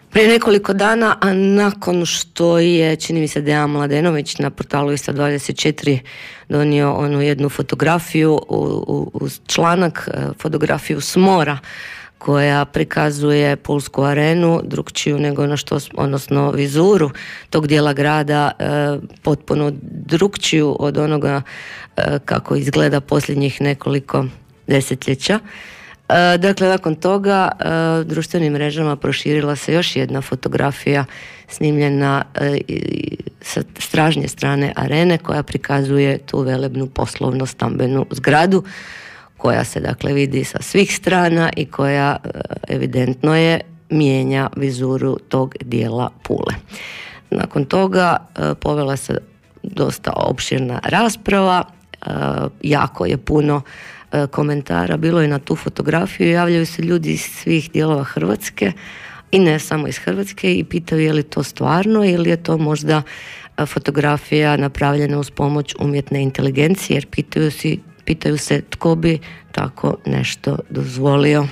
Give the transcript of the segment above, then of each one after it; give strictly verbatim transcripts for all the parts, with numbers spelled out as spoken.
Prije nekoliko dana, a nakon što je, čini mi se, Dejan Mladenović na portalu Istra dvadeset četiri donio onu jednu fotografiju uz članak, fotografiju s mora, koja prikazuje Pulsku arenu drukčiju nego na što, odnosno vizuru tog dijela grada, e, potpuno drukčiju od onoga e, kako izgleda posljednjih nekoliko desetljeća. E, dakle, nakon toga e, društvenim mrežama proširila se još jedna fotografija snimljena e, sa stražnje strane arene, koja prikazuje tu velebnu poslovno stambenu zgradu, koja se dakle vidi sa svih strana i koja evidentno je mijenja vizuru tog dijela Pule. Nakon toga povela se dosta opširna rasprava, jako je puno komentara bilo je na tu fotografiju, javljaju se ljudi iz svih dijelova Hrvatske i ne samo iz Hrvatske i pitaju je li to stvarno ili je to možda fotografija napravljena uz pomoć umjetne inteligencije, jer pitaju si Pitaju se tko bi tako nešto dozvolio.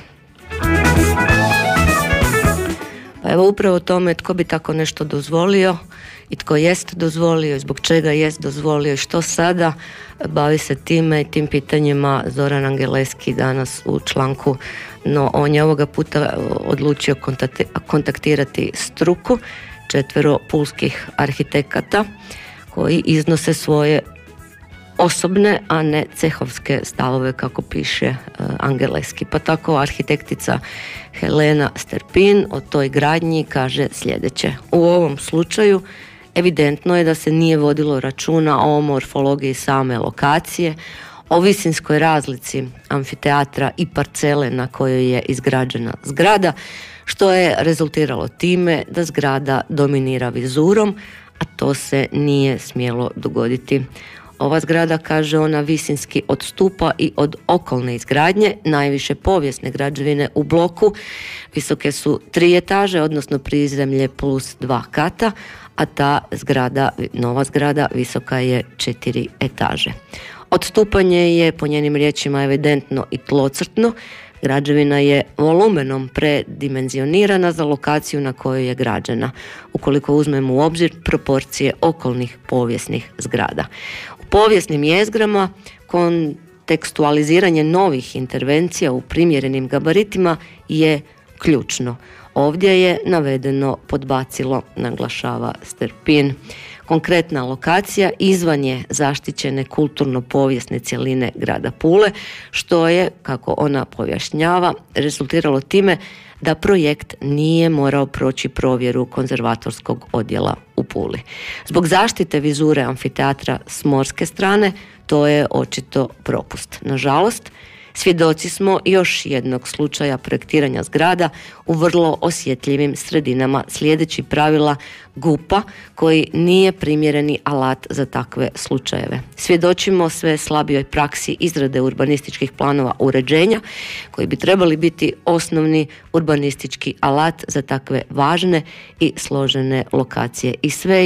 Pa evo upravo o tome tko bi tako nešto dozvolio i tko jest dozvolio i zbog čega jest dozvolio i što sada, bavi se time i tim pitanjima Zoran Angeleski danas u članku, no on je ovoga puta odlučio kontaktirati struku, četvero pulskih arhitekata koji iznose svoje osobne, a ne cehovske stavove, kako piše uh, Angeleski. Pa tako arhitektica Helena Sterpin o toj gradnji kaže sljedeće. U ovom slučaju evidentno je da se nije vodilo računa o morfologiji same lokacije, o visinskoj razlici amfiteatra i parcele na kojoj je izgrađena zgrada, što je rezultiralo time da zgrada dominira vizurom, a to se nije smjelo dogoditi. Ova zgrada, kaže ona, visinski odstupa i od okolne izgradnje, najviše povijesne građevine u bloku. Visoke su tri etaže, odnosno prizemlje plus dva kata, a ta zgrada, nova zgrada, visoka je četiri etaže. Odstupanje je, po njenim riječima, evidentno i tlocrtno. Građevina je volumenom predimenzionirana za lokaciju na kojoj je građena, ukoliko uzmemo u obzir proporcije okolnih povijesnih zgrada. U povijesnim jezgrama kontekstualiziranje novih intervencija u primjerenim gabaritima je ključno. Ovdje je navedeno podbacilo, naglašava Sterpin. Konkretna lokacija izvan je zaštićene kulturno-povijesne cjeline grada Pule, što je, kako ona pojašnjava, rezultiralo time da projekt nije morao proći provjeru konzervatorskog odjela u Puli. Zbog zaštite vizure amfiteatra s morske strane, to je očito propust. Nažalost, svjedoci smo još jednog slučaja projektiranja zgrada u vrlo osjetljivim sredinama slijedeći pravila G U P-a, koji nije primjereni alat za takve slučajeve. Svjedočimo sve slabijoj praksi izrade urbanističkih planova uređenja, koji bi trebali biti osnovni urbanistički alat za takve važne i složene lokacije. I sve